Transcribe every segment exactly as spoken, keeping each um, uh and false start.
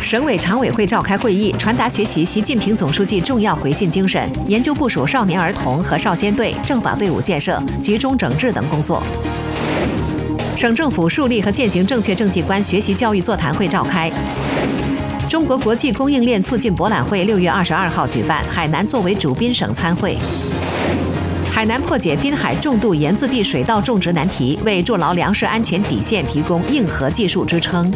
省委常委会召开会议，传达学习习近平总书记重要回信精神，研究部署少年儿童和少先队政法队伍建设、集中整治等工作。省政府树立和践行正确政绩观学习教育座谈会召开。中国国际供应链促进博览会六月二十二号举办，海南作为主宾省参会。海南破解滨海重度盐渍地水稻种植难题，为筑牢粮食安全底线提供硬核技术支撑。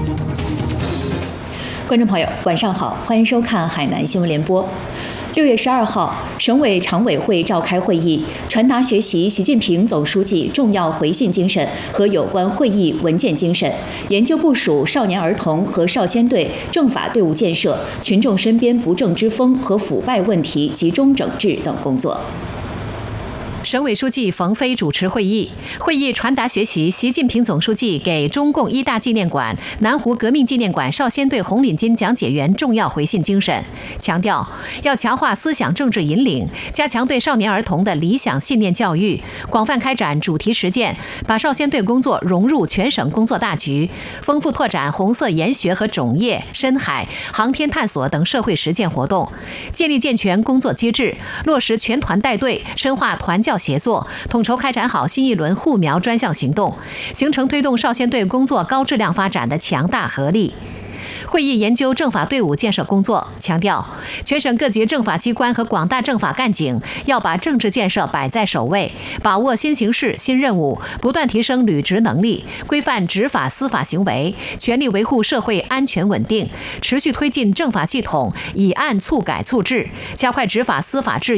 观众朋友，晚上好，欢迎收看海南新闻联播。六月十二号，省委常委会召开会议，传达学习习近平总书记重要回信精神和有关会议文件精神，研究部署少年儿童和少先队政法队伍建设、群众身边不正之风和腐败问题集中整治等工作。 省委书记冯飞主持会议，会议传达学习习近平总书记给中共一大纪念馆、南湖革命纪念馆少先队红领巾讲解员重要回信精神，强调要强化思想政治引领，加强对少年儿童的理想信念教育，广泛开展主题实践，把少先队工作融入全省工作大局，丰富拓展红色研学和种业、深海、航天探索等社会实践活动，建立健全工作机制，落实全团带队，深化团教协作，统筹开展好新一轮护苗专项行动，形成推动少先队工作高质量发展的强大合力。会议研究政法队伍建设工作，强调全省各级政法机关和广大政法干警要把政治建设摆在首位，把握新形势、新任务，不断提升履职能力，规范执法司法行为，全力维护社会安全稳定，持续推进政法系统以案促改促治，加快执法司法治